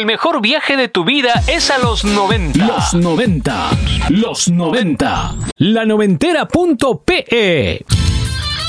El mejor viaje de tu vida es a los 90. Los 90. La noventera.pe